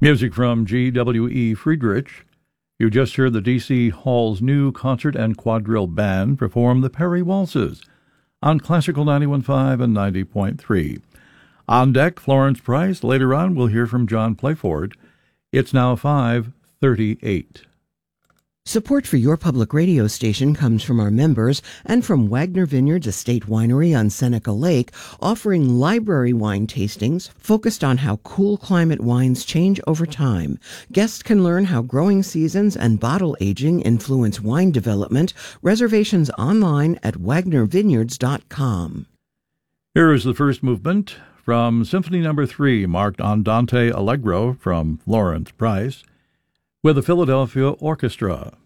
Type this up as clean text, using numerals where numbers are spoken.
Music from G.W.E. Friedrich. You just heard the D.C. Hall's new concert and quadrille band perform the Perry Waltzes on Classical 91.5 and 90.3. On deck, Florence Price. Later on, we'll hear from John Playford. It's now 5:38. Support for your public radio station comes from our members and from Wagner Vineyards Estate Winery on Seneca Lake, offering library wine tastings focused on how cool climate wines change over time. Guests can learn how growing seasons and bottle aging influence wine development. Reservations online at wagnervineyards.com. Here is the first movement from Symphony No. 3, marked Andante Allegro from Florence Price, with the Philadelphia Orchestra.